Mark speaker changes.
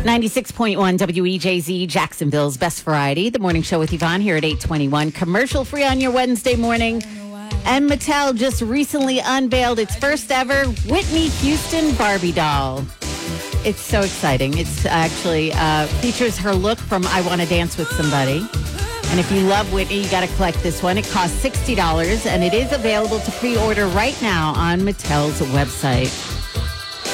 Speaker 1: 96.1 WEJZ, Jacksonville's Best Variety. The morning show with Yvonne here at 8:21. Commercial free on your Wednesday morning. And Mattel just recently unveiled its first ever Whitney Houston Barbie doll. It's so exciting. It's actually features her look from I Want to Dance with Somebody. And if you love Whitney, you got to collect this one. It costs $60, and it is available to pre-order right now on Mattel's website.